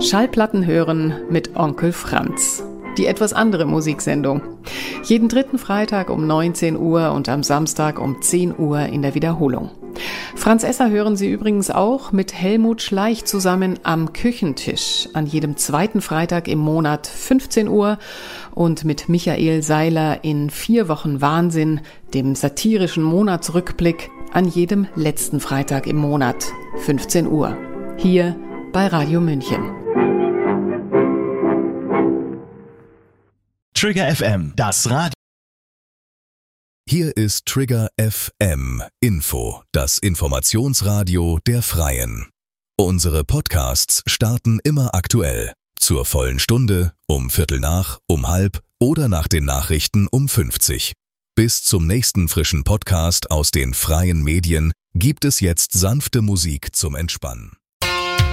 Schallplatten hören mit Onkel Franz. Die etwas andere Musiksendung. Jeden dritten Freitag um 19 Uhr und am Samstag um 10 Uhr in der Wiederholung. Franz Esser hören Sie übrigens auch mit Helmut Schleich zusammen am Küchentisch an jedem zweiten Freitag im Monat 15 Uhr und mit Michael Seiler in 4 Wochen Wahnsinn, dem satirischen Monatsrückblick, an jedem letzten Freitag im Monat 15 Uhr. Hier bei Radio München. Trigger FM, das Radio. Hier ist Trigger FM Info, das Informationsradio der Freien. Unsere Podcasts starten immer aktuell. Zur vollen Stunde, um Viertel nach, um halb oder nach den Nachrichten um 50. Bis zum nächsten frischen Podcast aus den freien Medien gibt es jetzt sanfte Musik zum Entspannen.